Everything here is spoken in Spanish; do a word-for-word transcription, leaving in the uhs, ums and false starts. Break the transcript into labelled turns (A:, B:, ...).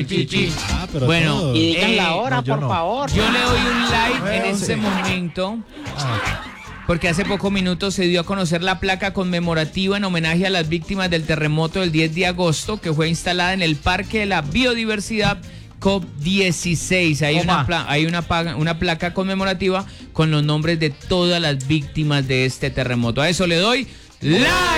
A: Chichi.
B: Ah, pero
A: Bueno,
B: todos.
C: Y digan
A: eh,
C: la hora,
B: no, yo
C: por
B: no.
C: favor.
A: yo le doy un like en
B: Eh,
A: este
B: sí.
A: momento.
B: Ah,
A: Porque hace pocos minutos se dio a conocer la placa conmemorativa en homenaje a las víctimas del terremoto del diez de agosto, que fue instalada en el Parque de la Biodiversidad COP dieciséis. Hay, una,
D: Opa.
A: pla- hay una, paga- una placa conmemorativa con los nombres de todas las víctimas de este terremoto. A eso le doy like.